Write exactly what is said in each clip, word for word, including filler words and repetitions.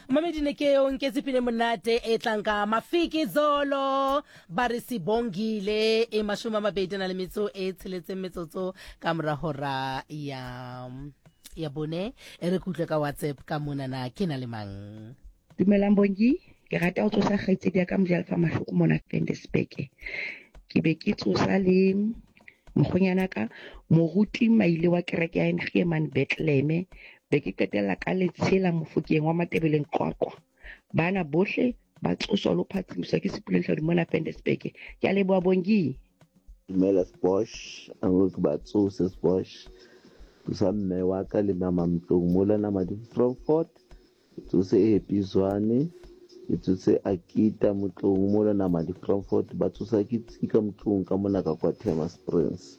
Mamedine ke o nketse pine monate e tlanka mafiki zolo ba re sibongile e mashome a mabedi na le metso e tsheletseng metsotso ka mora hora ya ya bone e re kutlwe ka WhatsApp ka mona na ke na le mang. Dumelang Bongi, ke rata ho tsosa kgaitsedi ya ka Mojalfa Mahloko mona Fendesbeke. Ke be ke tsosa le mokgonyana ka moruti maile wa kereke ya Ngeman Bethlehem be ke qetella ka letshela Mofokeng wa Matebeleng Qwaqwa. Bana bohle ba tsoswa lo phatsimisa ke sepulehla mona Fendesbeke. Ke a leboha Bongi. Dumela Bosch, ango ke ba tsose Bosch. Tsosa mme wa ka le mama Mtlong mola na madi Frankfurt. Tsose Happy Zwane. Tsose Akita Mtlong mola na madi Frankfurt ba tsosa ke tsika Mtlong ka mona ka kwa Thomas Prince.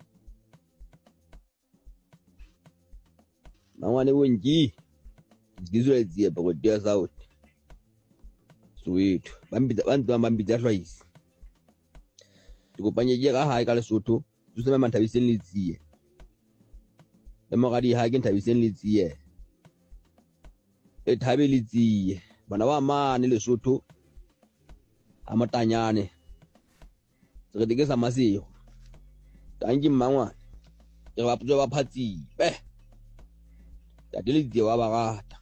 Mangwane Bongi ngizwe eziye bakodia South Soweto bambida bantu bambida hlwaisi tikopanye je ka hae ka Lesotho tsose mama Nthabiseng letsiye le mogadi ha ke Nthabiseng letsiye e Thabe letsiye bana ba mane Lesotho a matanyane re dike sa masego tanki mmangwa re ba putso ba phatsi be Dadile wa barata.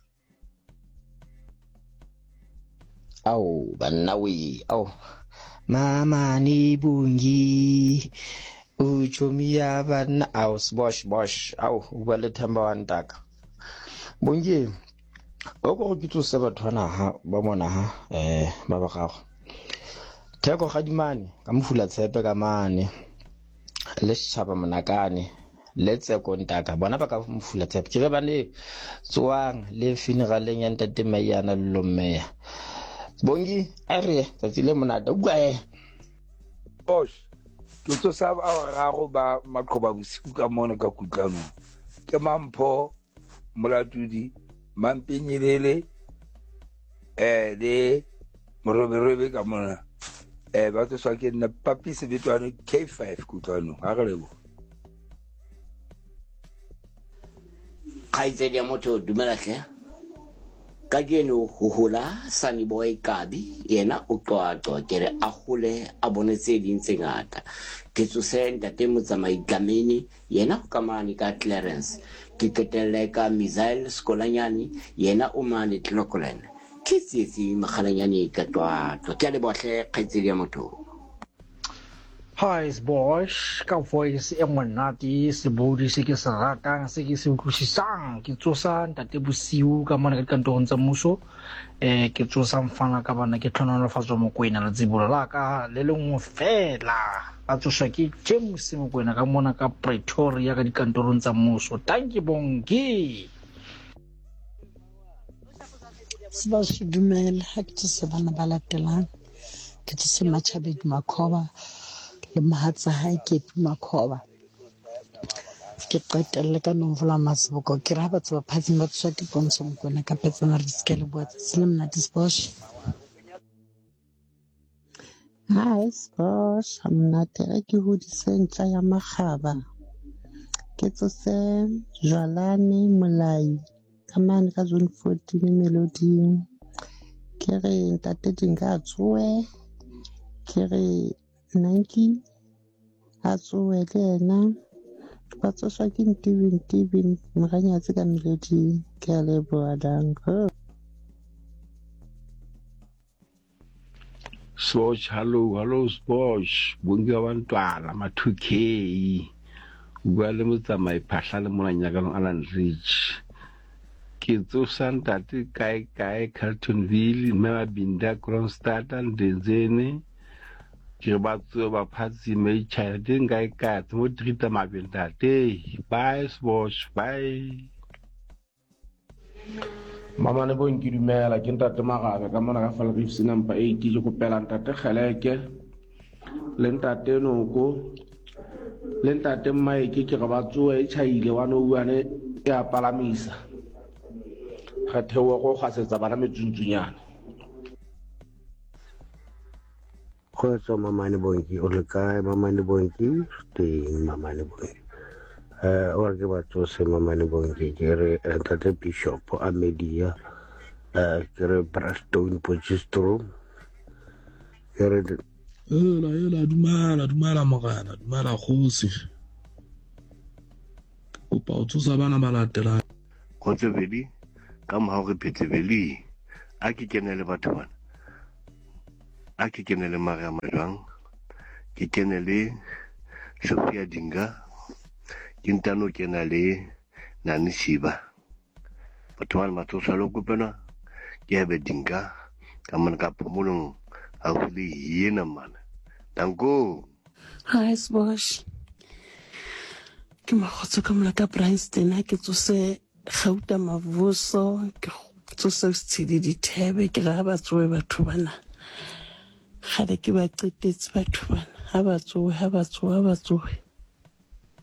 Au banawi au mama ni Bongi uchumia bana au bosh bosh au ubale thamba wantaka Bongi oko ke tso batho bana ha ba mona ha eh ba ba gago theko ga dimane ka mfula tshepe ka mane le tshaba monakane let's kontaka bona ba ka mfula tshepe ke ba ne tswang le funeraleng ya ntate Mayana Lomeya Bongi are tsatsile monate ukwae Bosh ke tso sa ba rago ba maqhoba bosiku ka mona ka kutlano ke Mampho Molatudi Mampenyelele eh le Moroberebe ka mona eh ba tso swa ke nna papi se betwane K five kutlano ha re lebo Khaitsedi ya motho dumela hle ka geno ho hola Sunny Boy Kabi yena o qoaqo kere a hole a bonetse ding tse ngata ke tsose ntate Motsamai Dlamini yena ho kamane ka Clarence ke ketelle ka Misael Skolanyani yena o mane Tlokolen ke tsitsi makhalanyane ka twa twa ke le bohle khaitsedi ya motho. Hi, Bosch. Ka voice e monate se bodi se ke se ratang se ke se utlwisisang ke tsosa ntate Bosiu ka mona ka kantorong tsa mmuso eh ke tsosa mfana ka bana ke tlhonolofatso Mokoena le tsibolo la ka le lengwe fela a tsosa ke James Mokoena ka mona ka Pretoria ka dikantorong tsa mmuso. Thank you Bongi. Seba se dumela ha ke tse bana ba latelang ke tse Machabedi Makhoba le mahatsa hae ke Makhoba ke qetelle ka Nomvula Masiboko ke ra batho ba phatsing ba tswa dipontsho Mokoena ka petsana re skele bua tseleng na Bosch. Hi Bosch amnate re ke hodiseng tla ya Magaba ke tsose Jwalane Molai kamane ka zone fourteen Melody ke re ntate Dinga tswe ke re Nike a tsoe le ena ba tsoswa ke Ntibin Ntibin Moranyatsi ka Melody ke a leboha danko. Swatch hello hello Swatch Bongi abantwana ma two K ubale Motsamai phahla le molanya ka Alan Rich ke tsosa ntate kae kae Carltonville Mama Binda Kronstadt Ndenzene ke ba tso ba phatsi me cha ding kae ka mo trita mabenda te bye Swatch bye. Mama ne Bongi dumela ke ntate Magabe ka mona ka Falbeef number eight ke kopela ntate Kgeleke le ntate Noko le ntate Mike ke ga ba tsoe e chaile wa no uane ya palamisa ga thewa go gasetsa bana metsuntsunyana Khotso Mamane Bongi o le kae Mamane Bongi teng Mamane Bongi eh o ke ba tsose Mamane Bongi ke re ntate Bishop a media eh ke re Braston Potchefstroom ke re ela ela dumela dumela mogana dumela kgosi kopa o tsosa bana ba latela Khotsebedi ka mohao re phetsebeli a ke kene le batho bana a ke kene le Maria Majwang ke kene le Sophia Dinga ke ntano kena le Nani Shiba batho bana ba tsosa lo kopena ke Hebe Dinga ka mana ka phomolong a hule yena mana danko Hi Sbosh ke magotso ka molaka Bryanston ha ke tsose gauta mavuso ke tsose tshedi dithebe ke ga ba tsoe batho bana ga ke ba qetetse batho bana ha ba tsoe ha ba tsoe ha ba tsoe